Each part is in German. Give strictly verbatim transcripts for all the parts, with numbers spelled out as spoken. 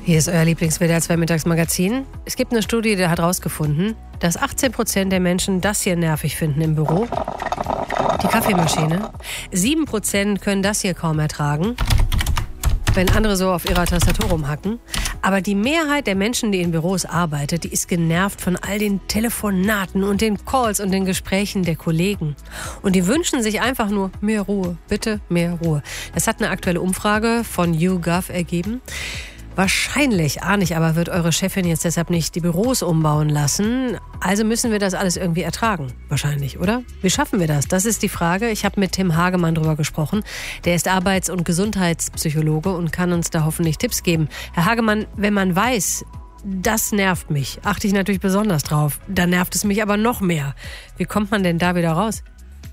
Hier ist euer Lieblings-W D R zwei Mittagsmagazin. Es gibt eine Studie, die hat herausgefunden, dass achtzehn Prozent der Menschen das hier nervig finden im Büro. Die Kaffeemaschine. sieben Prozent können das hier kaum ertragen, wenn andere so auf ihrer Tastatur rumhacken. Aber die Mehrheit der Menschen, die in Büros arbeitet, die ist genervt von all den Telefonaten und den Calls und den Gesprächen der Kollegen. Und die wünschen sich einfach nur mehr Ruhe. Bitte mehr Ruhe. Das hat eine aktuelle Umfrage von YouGov ergeben. Wahrscheinlich, ahne ich aber, wird eure Chefin jetzt deshalb nicht die Büros umbauen lassen. Also müssen wir das alles irgendwie ertragen. Wahrscheinlich, oder? Wie schaffen wir das? Das ist die Frage. Ich habe mit Tim Hagemann drüber gesprochen. Der ist Arbeits- und Gesundheitspsychologe und kann uns da hoffentlich Tipps geben. Herr Hagemann, wenn man weiß, das nervt mich, achte ich natürlich besonders drauf. Dann nervt es mich aber noch mehr. Wie kommt man denn da wieder raus?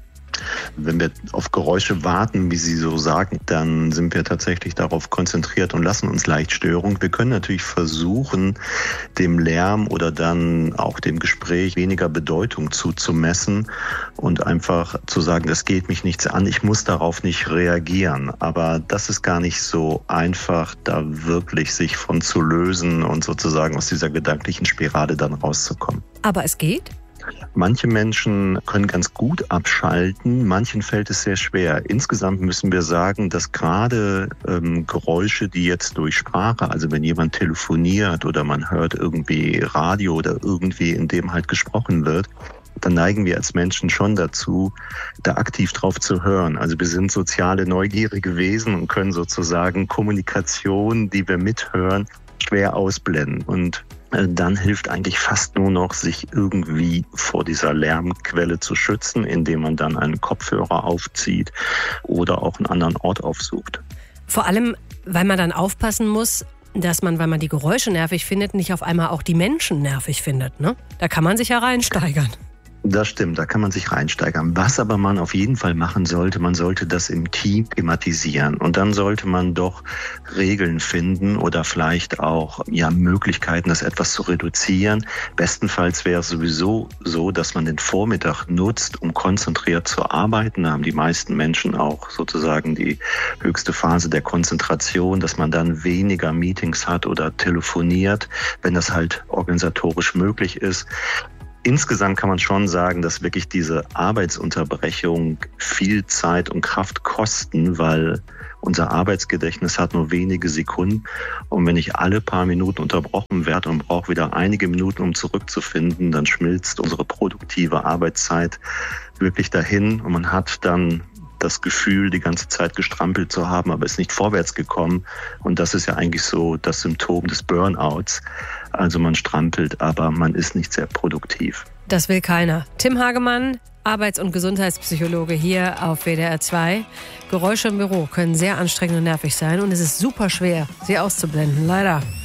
Wenn wir auf Geräusche warten, wie Sie so sagen, dann sind wir tatsächlich darauf konzentriert und lassen uns leicht stören. Wir können natürlich versuchen, dem Lärm oder dann auch dem Gespräch weniger Bedeutung zuzumessen und einfach zu sagen, das geht mich nichts an, ich muss darauf nicht reagieren. Aber das ist gar nicht so einfach, da wirklich sich von zu lösen und sozusagen aus dieser gedanklichen Spirale dann rauszukommen. Aber es geht? Manche Menschen können ganz gut abschalten, manchen fällt es sehr schwer. Insgesamt müssen wir sagen, dass gerade ähm, Geräusche, die jetzt durch Sprache, also wenn jemand telefoniert oder man hört irgendwie Radio oder irgendwie, in dem halt gesprochen wird, dann neigen wir als Menschen schon dazu, da aktiv drauf zu hören. Also wir sind soziale, neugierige Wesen und können sozusagen Kommunikation, die wir mithören, schwer ausblenden. Und dann hilft eigentlich fast nur noch, sich irgendwie vor dieser Lärmquelle zu schützen, indem man dann einen Kopfhörer aufzieht oder auch einen anderen Ort aufsucht. Vor allem, weil man dann aufpassen muss, dass man, weil man die Geräusche nervig findet, nicht auf einmal auch die Menschen nervig findet, ne? Da kann man sich ja reinsteigern. Das stimmt, da kann man sich reinsteigern. Was aber man auf jeden Fall machen sollte, man sollte das im Team thematisieren. Und dann sollte man doch Regeln finden oder vielleicht auch ja Möglichkeiten, das etwas zu reduzieren. Bestenfalls wäre es sowieso so, dass man den Vormittag nutzt, um konzentriert zu arbeiten. Da haben die meisten Menschen auch sozusagen die höchste Phase der Konzentration, dass man dann weniger Meetings hat oder telefoniert, wenn das halt organisatorisch möglich ist. Insgesamt kann man schon sagen, dass wirklich diese Arbeitsunterbrechung viel Zeit und Kraft kosten, weil unser Arbeitsgedächtnis hat nur wenige Sekunden. Und wenn ich alle paar Minuten unterbrochen werde und brauche wieder einige Minuten, um zurückzufinden, dann schmilzt unsere produktive Arbeitszeit wirklich dahin und man hat dann das Gefühl, die ganze Zeit gestrampelt zu haben, aber ist nicht vorwärts gekommen. Und das ist ja eigentlich so das Symptom des Burnouts. Also man strampelt, aber man ist nicht sehr produktiv. Das will keiner. Tim Hagemann, Arbeits- und Gesundheitspsychologe hier auf W D R zwei. Geräusche im Büro können sehr anstrengend und nervig sein und es ist super schwer, sie auszublenden, leider.